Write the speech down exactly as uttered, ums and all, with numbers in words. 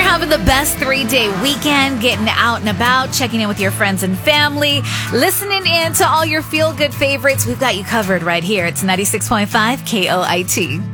having the best three-day weekend, getting out and about, checking in with your friends and family, listening in to all your feel-good favorites, we've got you covered right here. It's ninety-six point five K O I T.